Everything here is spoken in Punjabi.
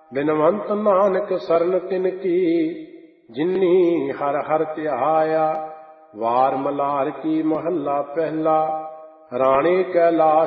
ਬਿਨਵੰਤ ਨਾਨਕ ਸਰਨ ਤਿਨ ਕੀ, ਜਿਨੀ ਹਰ ਹਰ ਧਿਆਇਆ। ਵਾਰ ਮਲਾਰ ਕੀ ਮਹੱਲਾ ਪਹਿਲਾ, ਰਾਣੀ ਕੈਲਾਸ਼